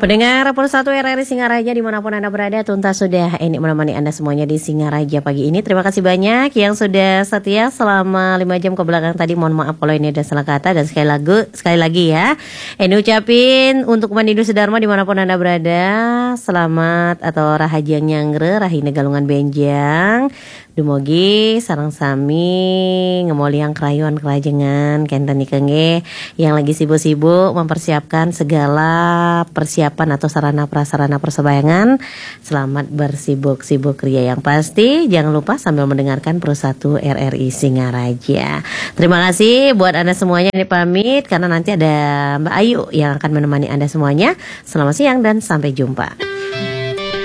Pendengar Pulsa 1 RRI Singaraja dimanapun Anda berada, tuntas sudah ini menemani Anda semuanya di Singaraja pagi ini. Terima kasih banyak yang sudah setia selama 5 jam ke belakang tadi. Mohon maaf kalau ini ada salah kata. Dan sekali lagi ya, ini ucapin untuk Mandidu Sudarma dimanapun Anda berada, selamat atau Rahajiang Nyangre, Rahina Galungan Benjang, Dumogi, Sarang Sami, Ngemoliang Krayuan Kerajengan, Kenten Ikenge yang lagi sibuk-sibuk mempersiapkan segala persiapan atau sarana prasarana persembayangan. Selamat bersibuk-sibuk ria. Yang pasti jangan lupa sambil mendengarkan Pro 1 RRI Singaraja. Terima kasih buat Anda semuanya, ini pamit karena nanti ada Mbak Ayu yang akan menemani Anda semuanya. Selamat siang dan sampai jumpa.